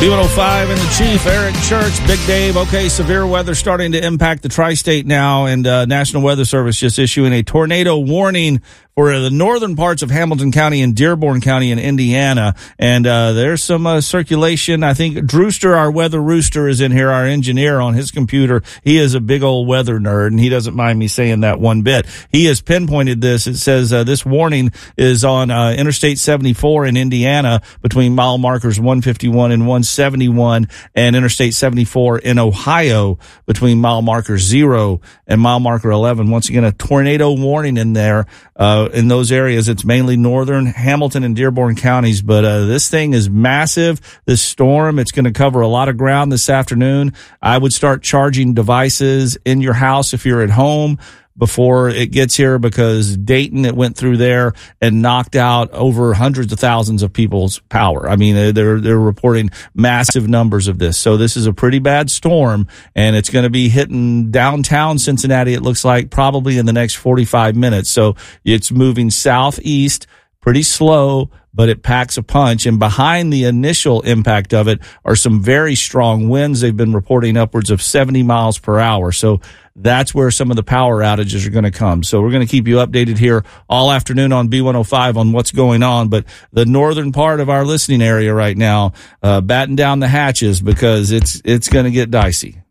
B105 and the Chief, Eric Church, Big Dave. Okay, severe weather starting to impact the tri-state now, and National Weather Service just issuing a tornado warning for the northern parts of Hamilton County and Dearborn County in Indiana. And there's some circulation. I think Drewster, our weather rooster, is in here, our engineer on his computer. He is a big old weather nerd, and he doesn't mind me saying that one bit. He has pinpointed this. It says this warning is on Interstate 74 in Indiana between mile markers 151 and 171, and Interstate 74 in Ohio between mile marker 0 and mile marker 11. Once again, a tornado warning in there. In those areas, it's mainly northern Hamilton and Dearborn counties, but this thing is massive. This storm, it's going to cover a lot of ground this afternoon. I would start charging devices in your house if you're at home before it gets here, because Dayton, it went through there and knocked out over hundreds of thousands of people's power. I mean, they're reporting massive numbers of this. So this is a pretty bad storm, and it's going to be hitting downtown Cincinnati, it looks like, probably in the next 45 minutes. So it's moving southeast, pretty slow, but it packs a punch. And behind the initial impact of it are some very strong winds. They've been reporting upwards of 70 miles per hour. So that's where some of the power outages are going to come. So we're going to keep you updated here all afternoon on B105 on what's going on. But the northern part of our listening area right now, batten down the hatches, because it's going to get dicey.